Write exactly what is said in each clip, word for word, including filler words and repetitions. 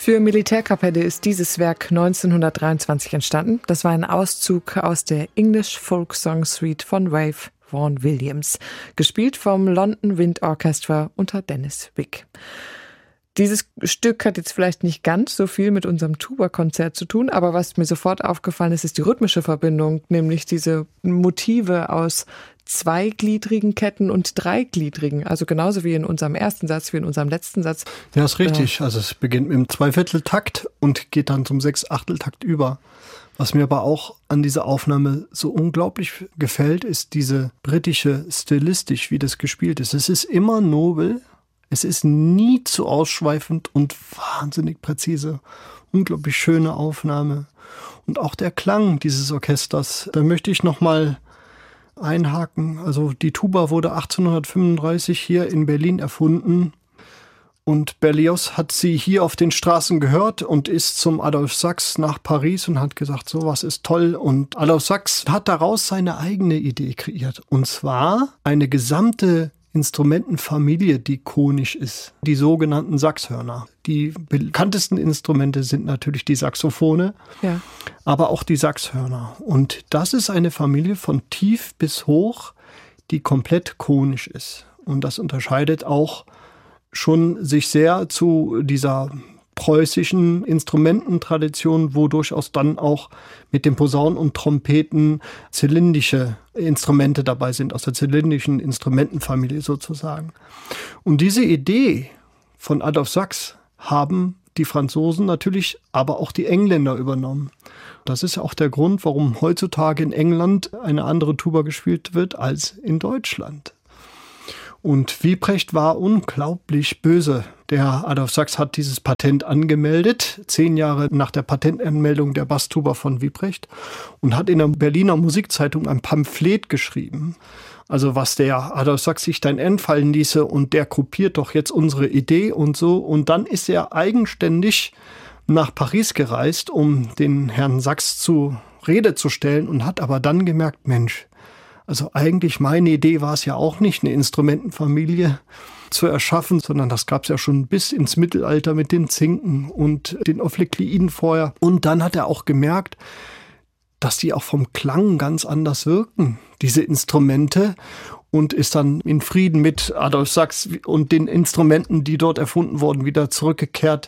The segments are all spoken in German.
Für Militärkapelle ist dieses Werk neunzehnhundertdreiundzwanzig entstanden. Das war ein Auszug aus der English Folk Song Suite von Ralph Vaughan Williams, gespielt vom London Wind Orchestra unter Dennis Wick. Dieses Stück hat jetzt vielleicht nicht ganz so viel mit unserem Tuba-Konzert zu tun, aber was mir sofort aufgefallen ist, ist die rhythmische Verbindung, nämlich diese Motive aus zweigliedrigen Ketten und dreigliedrigen, also genauso wie in unserem ersten Satz, wie in unserem letzten Satz. Ja, ist richtig. Also es beginnt mit einem Zweivierteltakt und geht dann zum Sechsachteltakt über. Was mir aber auch an dieser Aufnahme so unglaublich gefällt, ist diese britische Stilistik, wie das gespielt ist. Es ist immer nobel. Es ist nie zu ausschweifend und wahnsinnig präzise. Unglaublich schöne Aufnahme. Und auch der Klang dieses Orchesters, da möchte ich nochmal einhaken. Also die Tuba wurde achtzehnhundertfünfunddreißig hier in Berlin erfunden. Und Berlioz hat sie hier auf den Straßen gehört und ist zum Adolphe Sax nach Paris und hat gesagt, sowas ist toll. Und Adolphe Sax hat daraus seine eigene Idee kreiert. Und zwar eine gesamte Instrumentenfamilie, die konisch ist. Die sogenannten Saxhörner. Die bekanntesten Instrumente sind natürlich die Saxophone, ja, aber auch die Saxhörner. Und das ist eine Familie von tief bis hoch, die komplett konisch ist. Und das unterscheidet auch schon sich sehr zu dieser preußischen Instrumententradition, wo durchaus dann auch mit den Posaunen und Trompeten zylindische Instrumente dabei sind, aus der zylindischen Instrumentenfamilie sozusagen. Und diese Idee von Adolphe Sax haben die Franzosen natürlich, aber auch die Engländer übernommen. Das ist auch der Grund, warum heutzutage in England eine andere Tuba gespielt wird als in Deutschland. Und Wieprecht war unglaublich böse. Der Adolphe Sax hat dieses Patent angemeldet, zehn Jahre nach der Patentanmeldung der Basstuba von Wieprecht, und hat in der Berliner Musikzeitung ein Pamphlet geschrieben. Also was der Adolphe Sax sich dann entfallen ließe und der kopiert doch jetzt unsere Idee und so. Und dann ist er eigenständig nach Paris gereist, um den Herrn Sax zur Rede zu stellen, und hat aber dann gemerkt, Mensch, also eigentlich meine Idee war es ja auch nicht, eine Instrumentenfamilie zu erschaffen, sondern das gab es ja schon bis ins Mittelalter mit den Zinken und den Ophikleiden vorher. Und dann hat er auch gemerkt, dass die auch vom Klang ganz anders wirken, diese Instrumente, und ist dann in Frieden mit Adolphe Sax und den Instrumenten, die dort erfunden wurden, wieder zurückgekehrt.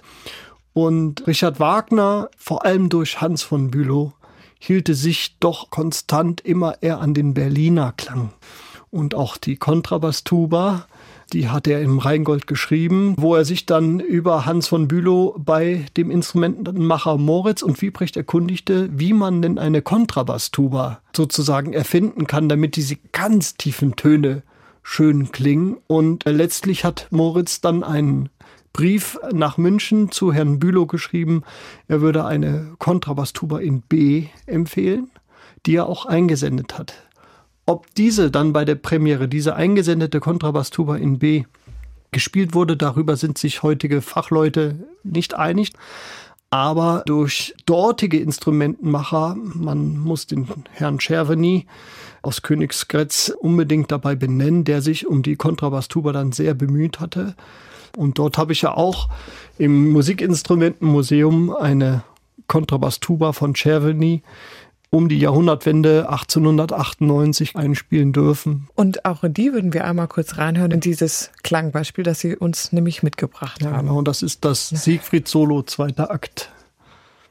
Und Richard Wagner, vor allem durch Hans von Bülow, hielte sich doch konstant immer eher an den Berliner Klang. Und auch die Kontrabasstuba, die hat er im Rheingold geschrieben, wo er sich dann über Hans von Bülow bei dem Instrumentenmacher Moritz und Wieprecht erkundigte, wie man denn eine Kontrabasstuba sozusagen erfinden kann, damit diese ganz tiefen Töne schön klingen. Und letztlich hat Moritz dann einen Brief nach München zu Herrn Bülow geschrieben, er würde eine Kontrabasstuba in B empfehlen, die er auch eingesendet hat. Ob diese dann bei der Premiere, diese eingesendete Kontrabasstuba in B gespielt wurde, darüber sind sich heutige Fachleute nicht einig. Aber durch dortige Instrumentenmacher, man muss den Herrn Czerweny aus Königsgrätz unbedingt dabei benennen, der sich um die Kontrabasstuba dann sehr bemüht hatte. Und dort habe ich ja auch im Musikinstrumentenmuseum eine Kontrabasstuba von Czerweny um die Jahrhundertwende achtzehnhundertachtundneunzig einspielen dürfen. Und auch in die würden wir einmal kurz reinhören, in dieses Klangbeispiel, das Sie uns nämlich mitgebracht ja, haben. Genau, und das ist das Siegfried-Solo, zweiter Akt.